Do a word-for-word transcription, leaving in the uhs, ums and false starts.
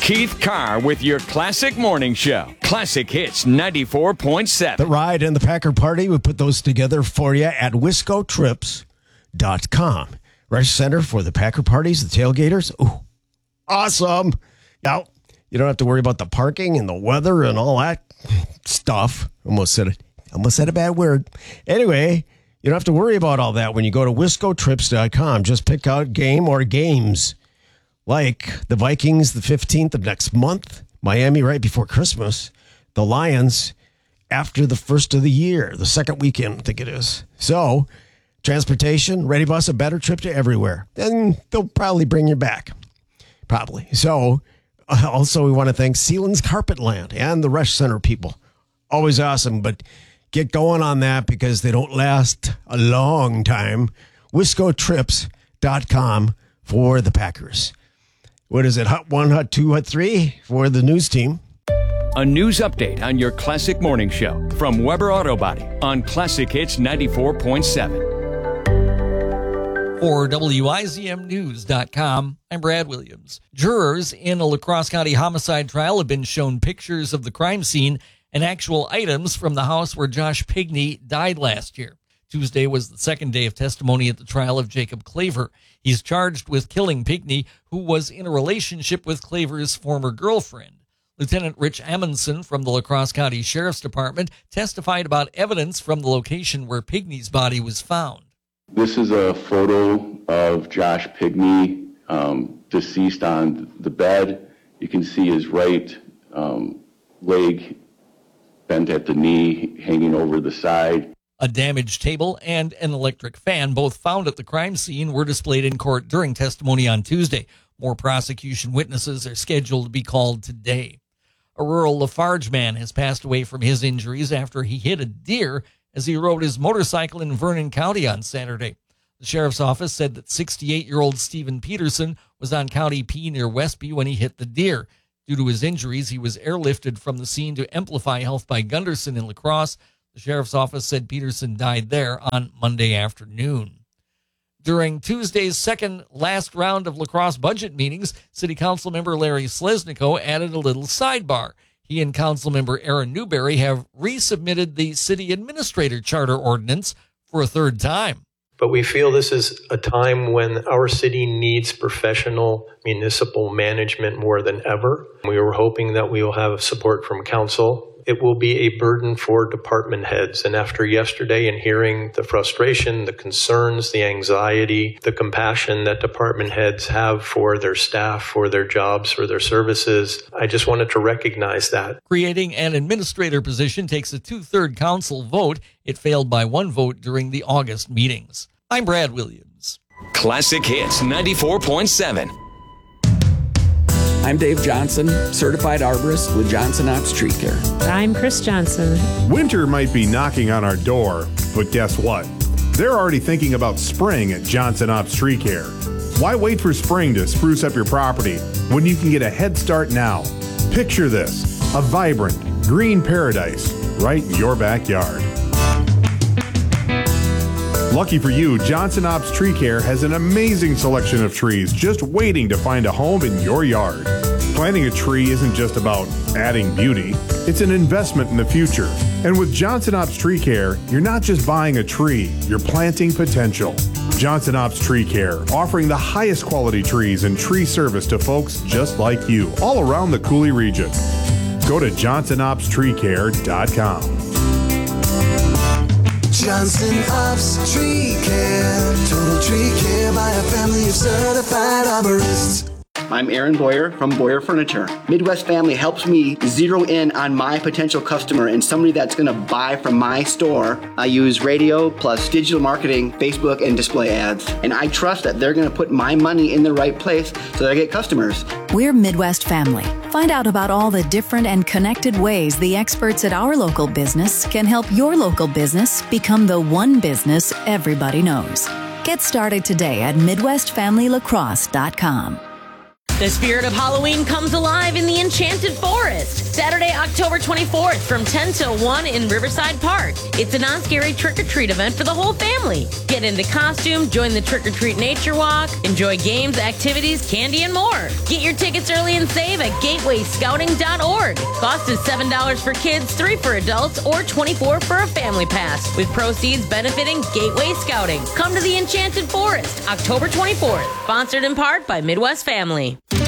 Keith Carr with your Classic Morning Show. Classic Hits ninety-four point seven. The ride and the Packer Party, we put those together for you at wisco trips dot com. Rush Center for the Packer Parties, the tailgaters. Ooh, awesome. Now, you don't have to worry about the parking and the weather and all that stuff. Almost said it. Almost said a bad word. Anyway, you don't have to worry about all that when you go to wisco trips dot com. Just pick out game or games like the Vikings the fifteenth of next month, Miami right before Christmas, the Lions after the first of the year, the second weekend, I think it is. So, transportation, Ready Bus, a better trip to everywhere. Then they'll probably bring you back. Probably. So, also we want to thank Sealands Carpetland and the Rush Center people. Always awesome, but get going on that because they don't last a long time. wisco trips dot com for the Packers. What is it? Hut one, hut two, hut three for the news team. A news update on your Classic Morning Show from Weber Auto Body on Classic Hits ninety-four point seven. For W I Z M News dot com, I'm Brad Williams. Jurors in a La Crosse County homicide trial have been shown pictures of the crime scene and actual items from the house where Josh Pigney died last year. Tuesday was the second day of testimony at the trial of Jacob Claver. He's charged with killing Pigney, who was in a relationship with Claver's former girlfriend. Lieutenant Rich Amundsen from the La Crosse County Sheriff's Department testified about evidence from the location where Pigney's body was found. This is a photo of Josh Pigney, um, deceased on the bed. You can see his right um, leg bent at the knee, hanging over the side. A damaged table and an electric fan, both found at the crime scene, were displayed in court during testimony on Tuesday. More prosecution witnesses are scheduled to be called today. A rural Lafarge man has passed away from his injuries after he hit a deer as he rode his motorcycle in Vernon County on Saturday. The sheriff's office said that sixty-eight-year-old Stephen Peterson was on County P near Westby when he hit the deer. Due to his injuries, he was airlifted from the scene to Amplify Health by Gunderson in La Crosse. The sheriff's office said Peterson died there on Monday afternoon. During Tuesday's second last round of La Crosse budget meetings, City Council member Larry Slesnico added a little sidebar. He and Council member Aaron Newberry have resubmitted the city administrator charter ordinance for a third time. But we feel this is a time when our city needs professional municipal management more than ever. We were hoping that we will have support from council. It will be a burden for department heads. And after yesterday and hearing the frustration, the concerns, the anxiety, the compassion that department heads have for their staff, for their jobs, for their services, I just wanted to recognize that. Creating an administrator position takes a two-third council vote. It failed by one vote during the August meetings. I'm Brad Williams. Classic Hits ninety-four point seven. I'm Dave Johnson, certified arborist with Johnson Ops Tree Care. I'm Chris Johnson. Winter might be knocking on our door, but guess what? They're already thinking about spring at Johnson Ops Tree Care. Why wait for spring to spruce up your property when you can get a head start now? Picture this, a vibrant, green paradise right in your backyard. Lucky for you, Johnson Ops Tree Care has an amazing selection of trees just waiting to find a home in your yard. Planting a tree isn't just about adding beauty, it's an investment in the future. And with Johnson Ops Tree Care, you're not just buying a tree, you're planting potential. Johnson Ops Tree Care, offering the highest quality trees and tree service to folks just like you, all around the Cooley region. Go to johnson ops tree care dot com. Johnson Ops Tree Care, total tree care by a family of certified arborists. I'm Aaron Boyer from Boyer Furniture. Midwest Family helps me zero in on my potential customer and somebody that's going to buy from my store. I use radio plus digital marketing, Facebook, and display ads. And I trust that they're going to put my money in the right place so that I get customers. We're Midwest Family. Find out about all the different and connected ways the experts at our local business can help your local business become the one business everybody knows. Get started today at midwest family lacrosse dot com. The spirit of Halloween comes alive in the Enchanted Forest. Saturday, October twenty-fourth from ten till one in Riverside Park. It's a non-scary trick-or-treat event for the whole family. Get into costume, join the trick-or-treat nature walk, enjoy games, activities, candy, and more. Get your tickets early and save at gateway scouting dot org. Cost is seven dollars for kids, three dollars for adults, or twenty-four dollars for a family pass, with proceeds benefiting Gateway Scouting. Come to the Enchanted Forest, October twenty-fourth. Sponsored in part by Midwest Family.